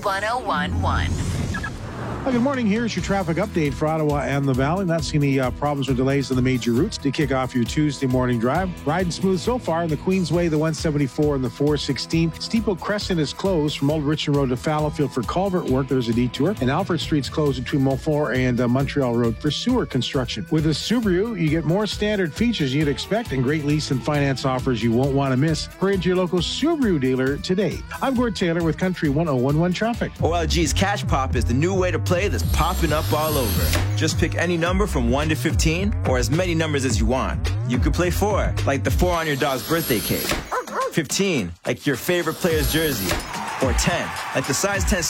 1011. Good morning. Here's your traffic update for Ottawa and the Valley. Not seeing any problems or delays on the major routes to kick off your Tuesday morning drive. Riding smooth so far in the Queensway, the 174 and the 416. Steeple Crescent is closed from Old Richmond Road to Fallowfield for culvert work. There's a detour. And Alfred Street's closed between Montfort and Montreal Road for sewer construction. With a Subaru, you get more standard features you'd expect and great lease and finance offers you won't want to miss. Hurry into your local Subaru dealer today. I'm Gord Taylor with Country 1011 Traffic. OLG's Cash Pop is the new way to play that's popping up all over. Just pick any number from 1 to 15 or as many numbers as you want. You could play 4, like the 4 on your dog's birthday cake. 15, like your favorite player's jersey. Or 10, like the size 10